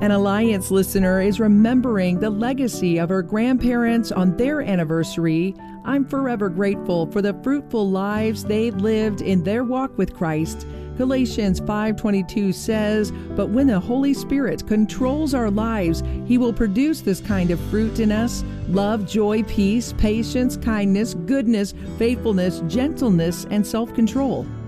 An Alliance listener is remembering the legacy of her grandparents on their anniversary. I'm forever grateful for the fruitful lives they lived in their walk with Christ. Galatians 5:22 says, "But when the Holy Spirit controls our lives, He will produce this kind of fruit in us: love, joy, peace, patience, kindness, goodness, faithfulness, gentleness, and self-control."